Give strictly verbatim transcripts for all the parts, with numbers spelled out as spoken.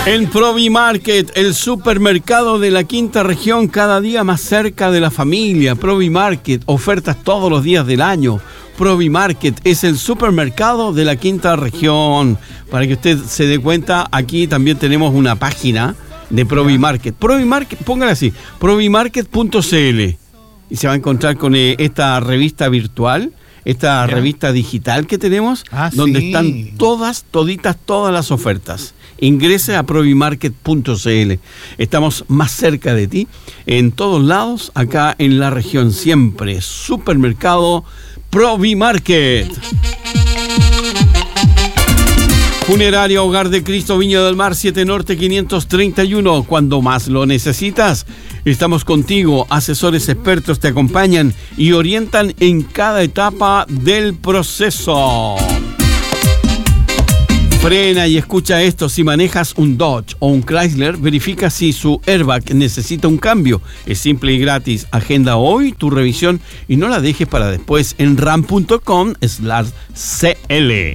En Provimarket, el supermercado de la quinta región, cada día más cerca de la familia. Provimarket, ofertas todos los días del año. Provimarket es el supermercado de la quinta región. Para que usted se dé cuenta, aquí también tenemos una página de Provimarket. Provimarket, póngale así, provimarket punto c l. Y se va a encontrar con eh, esta revista virtual, esta ¿Ya? revista digital que tenemos, ah, donde sí. están todas, toditas, todas las ofertas. Ingrese a provimarket punto c l. Estamos más cerca de ti, en todos lados, acá en la región, siempre. Supermercado Provimarket. Funeraria Hogar de Cristo, Viña del Mar, siete Norte quinientos treinta y uno. Cuando más lo necesitas, estamos contigo. Asesores expertos te acompañan y orientan en cada etapa del proceso. Frena y escucha esto. Si manejas un Dodge o un Chrysler, verifica si su airbag necesita un cambio. Es simple y gratis. Agenda hoy tu revisión y no la dejes para después en ram punto com slash c l.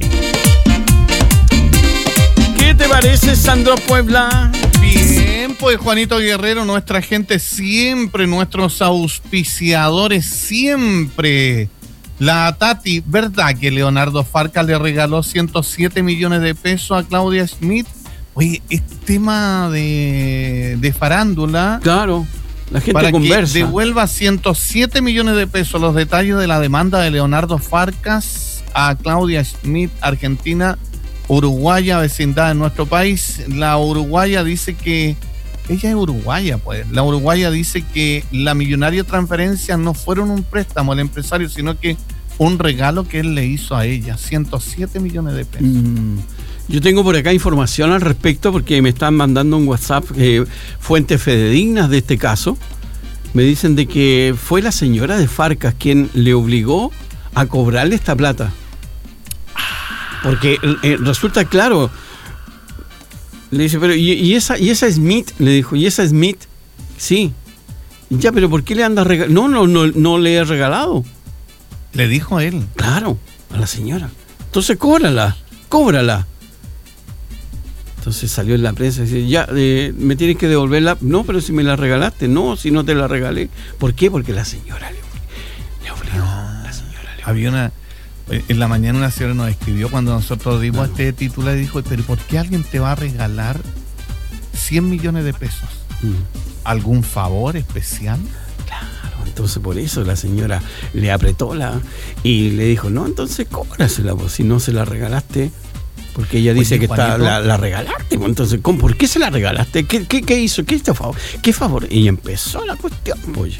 ¿Qué te parece, Sandro Puebla? Bien, pues Juanito Guerrero, nuestra gente siempre, nuestros auspiciadores siempre. La Tati, ¿verdad que Leonardo Farca le regaló ciento siete millones de pesos a Claudia Schmidt? Oye, es tema de, de farándula. Claro, la gente para conversa. Que devuelva ciento siete millones de pesos. Los detalles de la demanda de Leonardo Farcas a Claudia Schmidt, argentina, uruguaya, vecindad en nuestro país. La uruguaya dice que... Ella es uruguaya, pues. La uruguaya dice que la millonaria transferencia no fueron un préstamo al empresario, sino que un regalo que él le hizo a ella. ciento siete millones de pesos. Mm. Yo tengo por acá información al respecto porque me están mandando un WhatsApp, eh, fuentes fidedignas de este caso. Me dicen de que fue la señora de Farcas quien le obligó a cobrarle esta plata. Porque eh, resulta claro... Le dice, pero, ¿y, y esa y esa Smith? Le dijo, ¿y esa Smith? Sí. Ya, pero ¿por qué le anda regalando? No, no, no, no le he regalado. Le dijo a él. Claro, a la señora. Entonces, cóbrala, cóbrala. Entonces salió en la prensa y dice, ya, eh, ¿me tienes que devolverla? No, pero si me la regalaste. No, si no te la regalé. ¿Por qué? Porque la señora le, le obligó. Ah, la señora le obligó. Había una... En la mañana una señora nos escribió cuando nosotros dimos este título y dijo, pero ¿por qué alguien te va a regalar cien millones de pesos? Mm. ¿Algún favor especial? Claro, entonces por eso la señora le apretó la y le dijo, no, entonces cóbrasela, pues, si no se la regalaste. Porque ella dice Oye, que está, la, la regalaste, pues, entonces, ¿cómo? ¿Por qué se la regalaste? ¿Qué, qué, qué hizo? ¿Qué hizo favor? ¿Qué favor? Y empezó la cuestión, pues.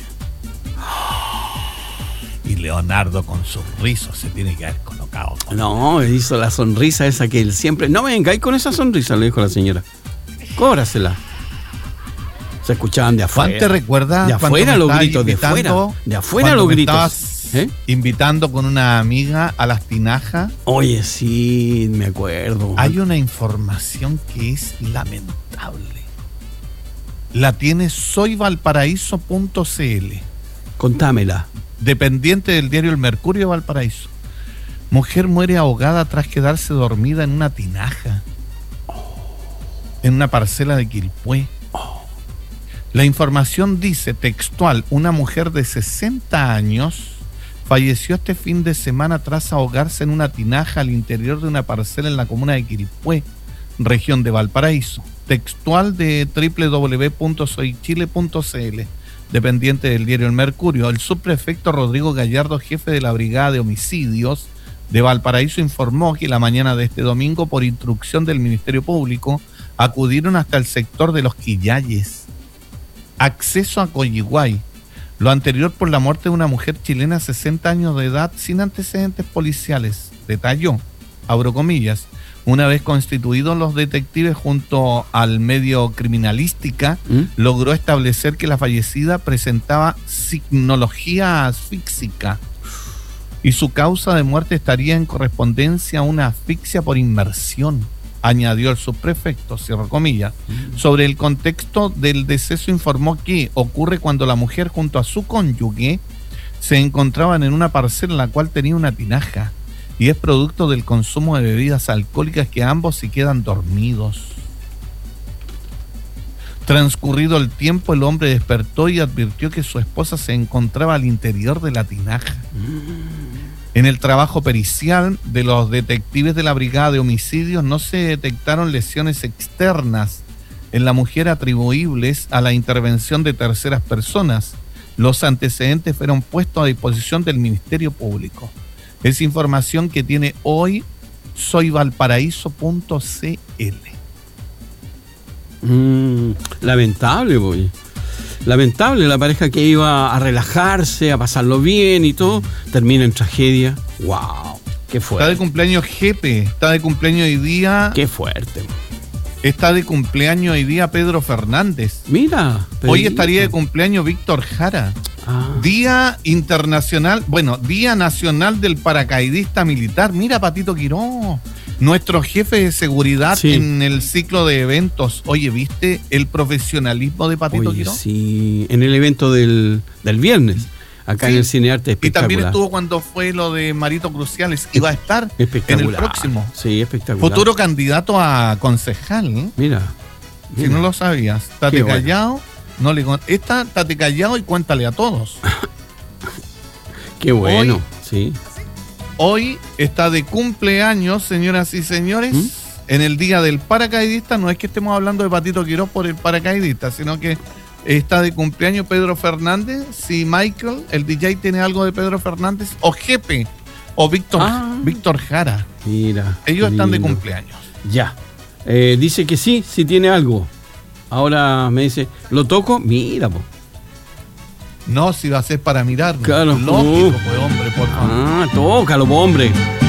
Y Leonardo con su riso se tiene que haber colocado. No, hizo la sonrisa esa que él siempre... No venga, y con esa sonrisa, le dijo la señora. Cóbrasela. Se escuchaban de afuera. ¿Juan te recuerda? De afuera los gritos, de afuera. De afuera los gritos. ¿Eh? Invitando con una amiga a las tinajas. Oye, sí, me acuerdo. Hay una información que es lamentable. La tiene soy valparaíso punto c l. Contámela. Dependiente del diario El Mercurio de Valparaíso. Mujer muere ahogada tras quedarse dormida en una tinaja. Oh. En una parcela de Quilpué. Oh. La información dice textual, una mujer de sesenta años falleció este fin de semana tras ahogarse en una tinaja al interior de una parcela en la comuna de Quilpué, región de Valparaíso. Textual de doble u doble u doble u punto soy chile punto c l. Dependiente del diario El Mercurio. El subprefecto Rodrigo Gallardo, jefe de la Brigada de Homicidios de Valparaíso, informó que la mañana de este domingo, por instrucción del Ministerio Público, acudieron hasta el sector de Los Quillayes, acceso a Coyhaique. Lo anterior por la muerte de una mujer chilena de sesenta años de edad sin antecedentes policiales, detalló, abro comillas. Una vez constituidos los detectives junto al medio criminalística, ¿Mm? logró establecer que la fallecida presentaba signología asfíxica y su causa de muerte estaría en correspondencia a una asfixia por inmersión, añadió el subprefecto, cierro comillas. ¿Mm? Sobre el contexto del deceso informó que ocurre cuando la mujer junto a su cónyuge se encontraban en una parcela en la cual tenía una tinaja, y es producto del consumo de bebidas alcohólicas que ambos se quedan dormidos. Transcurrido el tiempo, el hombre despertó y advirtió que su esposa se encontraba al interior de la tinaja. En el trabajo pericial de los detectives de la Brigada de Homicidios no se detectaron lesiones externas en la mujer atribuibles a la intervención de terceras personas. Los antecedentes fueron puestos a disposición del Ministerio Público. Es información que tiene hoy soy valparaíso punto c l. Mm, lamentable, boy. Lamentable, la pareja que iba a relajarse, a pasarlo bien y todo, termina en tragedia. ¡Wow! ¡Qué fuerte! Está de cumpleaños Jepe, está de cumpleaños hoy día. ¡Qué fuerte! Está de cumpleaños hoy día Pedro Fernández. Mira. Pedrito. Hoy estaría de cumpleaños Víctor Jara. Ah. Día Internacional, bueno, Día Nacional del Paracaidista Militar. Mira, Patito Quiró, nuestro jefe de seguridad sí. en el ciclo de eventos. Oye, ¿viste el profesionalismo de Patito Oye, Quiró? Sí, en el evento del, del viernes, acá sí. en el Cinearte espectacular. Y también estuvo cuando fue lo de Marito Cruciales. Iba a estar en el próximo. Sí, espectacular. Futuro candidato a concejal. ¿eh? Mira, mira. Si no lo sabías, estate Qué callado. Bueno. No le esta, estate callado y cuéntale a todos. Qué bueno, hoy, sí. Hoy está de cumpleaños, señoras y señores, ¿Mm? en el Día del Paracaidista. No es que estemos hablando de Patito Quirós por el paracaidista, sino que está de cumpleaños Pedro Fernández. Si Michael, el D J, tiene algo de Pedro Fernández, o Jepe, o Víctor, ah, Víctor Jara. Mira. Ellos están de cumpleaños. Ya. Eh, dice que sí, sí tiene algo. Ahora me dice, ¿lo toco? Mira, po. No, si va a ser para mirar. Claro. Lógico, uh. pues, hombre, por favor. Ah, tócalo, po, hombre.